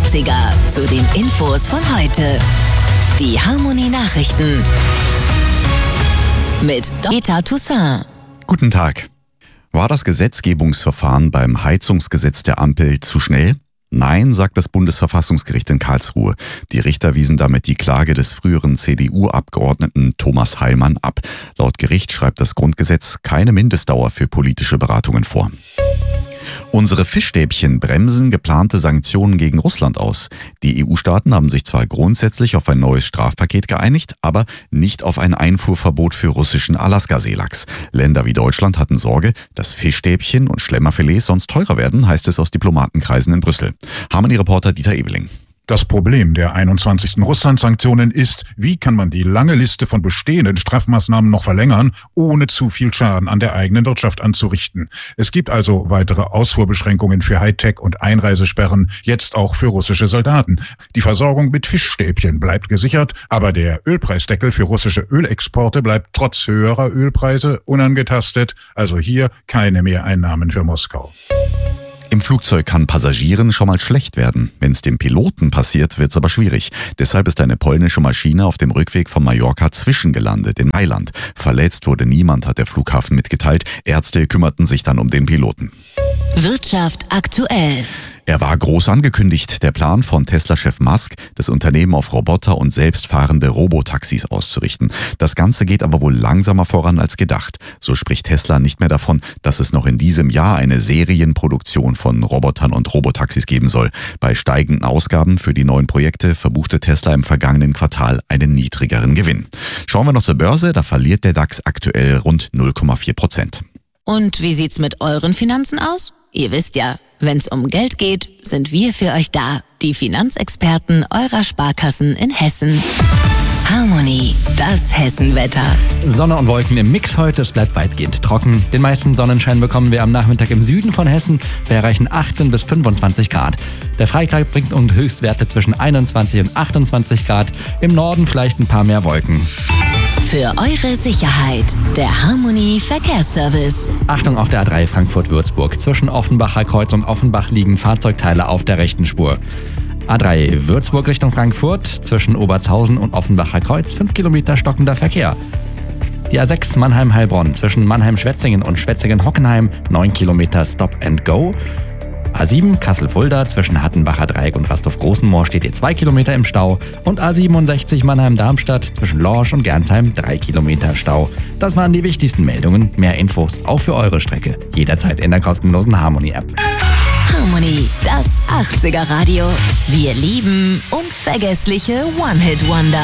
80er zu den Infos von heute. Die Harmonie-Nachrichten mit Dr. Toussaint. Guten Tag. War das Gesetzgebungsverfahren beim Heizungsgesetz der Ampel zu schnell? Nein, sagt das Bundesverfassungsgericht in Karlsruhe. Die Richter wiesen damit die Klage des früheren CDU-Abgeordneten Thomas Heilmann ab. Laut Gericht schreibt das Grundgesetz keine Mindestdauer für politische Beratungen vor. Unsere Fischstäbchen bremsen geplante Sanktionen gegen Russland aus. Die EU-Staaten haben sich zwar grundsätzlich auf ein neues Strafpaket geeinigt, aber nicht auf ein Einfuhrverbot für russischen Alaska-Seelachs. Länder wie Deutschland hatten Sorge, dass Fischstäbchen und Schlemmerfilets sonst teurer werden, heißt es aus Diplomatenkreisen in Brüssel. Harmonie-Reporter Dieter Ebeling. Das Problem der 21. Russland-Sanktionen ist, wie kann man die lange Liste von bestehenden Strafmaßnahmen noch verlängern, ohne zu viel Schaden an der eigenen Wirtschaft anzurichten. Es gibt also weitere Ausfuhrbeschränkungen für Hightech und Einreisesperren, jetzt auch für russische Soldaten. Die Versorgung mit Fischstäbchen bleibt gesichert, aber der Ölpreisdeckel für russische Ölexporte bleibt trotz höherer Ölpreise unangetastet, also hier keine Mehreinnahmen für Moskau. Im Flugzeug kann Passagieren schon mal schlecht werden. Wenn es dem Piloten passiert, wird's aber schwierig. Deshalb ist eine polnische Maschine auf dem Rückweg von Mallorca zwischengelandet in Mailand. Verletzt wurde niemand, hat der Flughafen mitgeteilt. Ärzte kümmerten sich dann um den Piloten. Wirtschaft aktuell. Er war groß angekündigt, der Plan von Tesla-Chef Musk, das Unternehmen auf Roboter und selbstfahrende Robotaxis auszurichten. Das Ganze geht aber wohl langsamer voran als gedacht. So spricht Tesla nicht mehr davon, dass es noch in diesem Jahr eine Serienproduktion von Robotern und Robotaxis geben soll. Bei steigenden Ausgaben für die neuen Projekte verbuchte Tesla im vergangenen Quartal einen niedrigeren Gewinn. Schauen wir noch zur Börse, da verliert der DAX aktuell rund 0,4%. Und wie sieht's mit euren Finanzen aus? Ihr wisst ja, wenn's um Geld geht, sind wir für euch da. Die Finanzexperten eurer Sparkassen in Hessen. Harmonie, das Hessenwetter. Sonne und Wolken im Mix heute, es bleibt weitgehend trocken. Den meisten Sonnenschein bekommen wir am Nachmittag im Süden von Hessen. Wir erreichen 18 bis 25 Grad. Der Freitag bringt uns Höchstwerte zwischen 21 und 28 Grad. Im Norden vielleicht ein paar mehr Wolken. Für eure Sicherheit, der Harmonie Verkehrsservice. Achtung auf der A3 Frankfurt-Würzburg. Zwischen Offenbacher Kreuz und Offenbach liegen Fahrzeugteile auf der rechten Spur. A3 Würzburg Richtung Frankfurt. Zwischen Obertshausen und Offenbacher Kreuz 5 Kilometer stockender Verkehr. Die A6 Mannheim-Heilbronn. Zwischen Mannheim-Schwetzingen und Schwetzingen-Hockenheim 9 Kilometer Stop and Go. A7 Kassel-Fulda zwischen Hattenbacher Dreieck und Rastorf-Großenmoor steht ihr 2 Kilometer im Stau und A67 Mannheim-Darmstadt zwischen Lorsch und Gernsheim 3 Kilometer Stau. Das waren die wichtigsten Meldungen. Mehr Infos auch für eure Strecke. Jederzeit in der kostenlosen Harmonie-App. Harmonie, das 80er Radio. Wir lieben unvergessliche One-Hit-Wonder.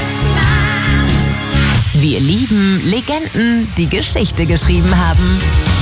Wir lieben Legenden, die Geschichte geschrieben haben.